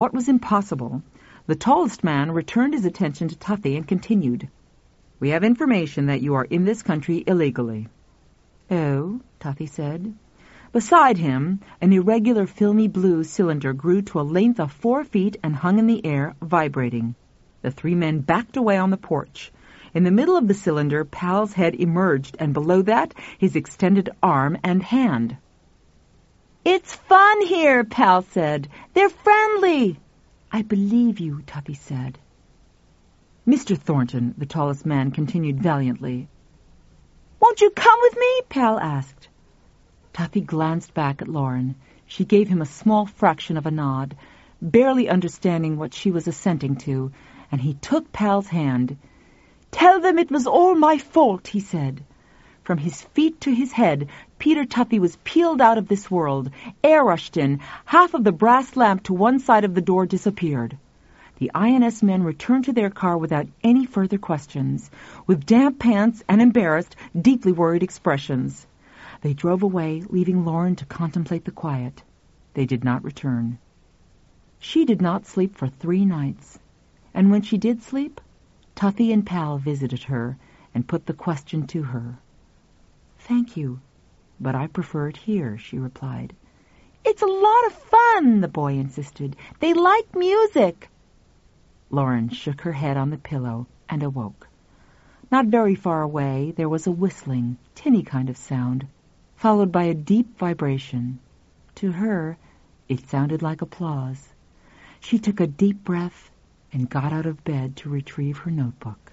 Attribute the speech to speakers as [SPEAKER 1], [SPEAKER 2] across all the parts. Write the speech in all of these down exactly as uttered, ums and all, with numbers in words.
[SPEAKER 1] What was impossible, the tallest man returned his attention to Tuffy and continued, "We have information that you are in this country illegally." "Oh," Tuffy said. Beside him, an irregular filmy blue cylinder grew to a length of four feet and hung in the air, vibrating. The three men backed away on the porch. In the middle of the cylinder, Pal's head emerged, and below that, his extended arm and hand. "It's fun here," Pal said. "They're friendly." "I believe you," Tuffy said. "Mister Thornton," the tallest man continued valiantly. "Won't you come with me?" Pal asked. Tuffy glanced back at Lauren. She gave him a small fraction of a nod, barely understanding what she was assenting to, and he took Pal's hand. "Tell them it was all my fault," he said. From his feet to his head, Peter Tuffy was peeled out of this world. Air rushed in. Half of the brass lamp to one side of the door disappeared. The I N S men returned to their car without any further questions, with damp pants and embarrassed, deeply worried expressions. They drove away, leaving Lauren to contemplate the quiet. They did not return. She did not sleep for three nights, and when she did sleep, Tuffy and Pal visited her and put the question to her. "Thank you, but I prefer it here," she replied. "It's a lot of fun," the boy insisted. "They like music." Lauren shook her head on the pillow and awoke. Not very far away, there was a whistling, tinny kind of sound, followed by a deep vibration. To her, it sounded like applause. She took a deep breath and got out of bed to retrieve her notebook.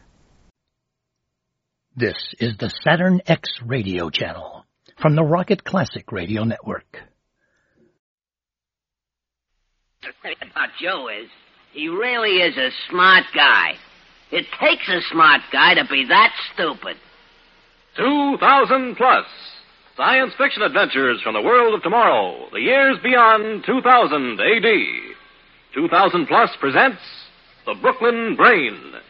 [SPEAKER 2] This is the Saturn X radio channel from the Rocket Classic Radio Network.
[SPEAKER 3] The thing about Joe is, he really is a smart guy. It takes a smart guy to be that stupid.
[SPEAKER 4] two thousand plus. Science fiction adventures from the world of tomorrow, the years beyond two thousand A D. two thousand plus presents The Brooklyn Brain.